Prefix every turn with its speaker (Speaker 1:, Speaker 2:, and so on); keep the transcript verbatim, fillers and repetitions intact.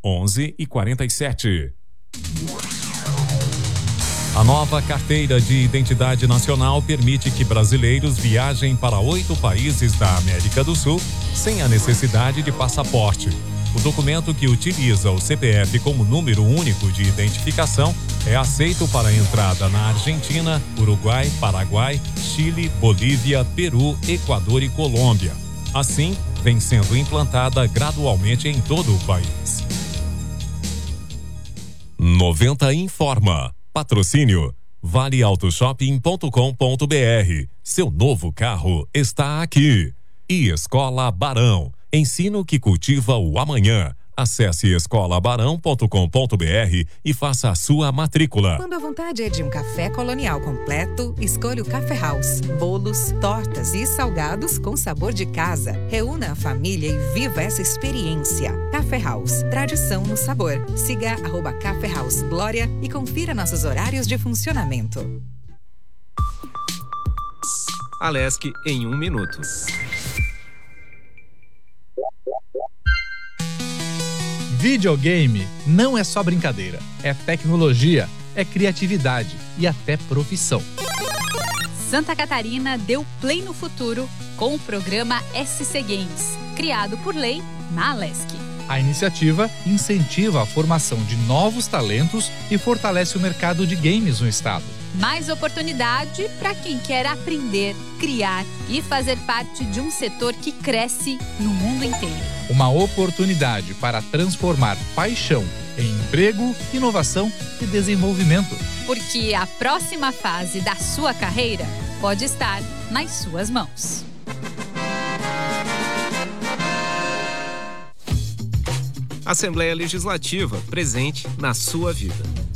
Speaker 1: onze e quarenta e sete. A nova carteira de identidade nacional permite que brasileiros viajem para oito países da América do Sul sem a necessidade de passaporte. O documento, que utiliza o C P F como número único de identificação, é aceito para entrada na Argentina, Uruguai, Paraguai, Chile, Bolívia, Peru, Equador e Colômbia. Assim, vem sendo implantada gradualmente em todo o país. noventa informa. Patrocínio vale auto shopping ponto com ponto br. Seu novo carro está aqui. E Escola Barão. Ensino que cultiva o amanhã. Acesse escola barão ponto com ponto br e faça a sua matrícula.
Speaker 2: Quando a vontade é de um café colonial completo, escolha o Café House. Bolos, tortas e salgados com sabor de casa. Reúna a família e viva essa experiência. Café House, tradição no sabor. Siga arroba Café House Glória e confira nossos horários de funcionamento.
Speaker 3: Alesc em um minuto.
Speaker 4: Videogame não é só brincadeira, é tecnologia, é criatividade e até profissão.
Speaker 5: Santa Catarina deu play no futuro com o programa S C Games, criado por lei na Alesc.
Speaker 4: A iniciativa incentiva a formação de novos talentos e fortalece o mercado de games no estado.
Speaker 5: Mais oportunidade para quem quer aprender, criar e fazer parte de um setor que cresce no mundo inteiro.
Speaker 4: Uma oportunidade para transformar paixão em emprego, inovação e desenvolvimento.
Speaker 5: Porque a próxima fase da sua carreira pode estar nas suas mãos.
Speaker 3: Assembleia Legislativa, presente na sua vida.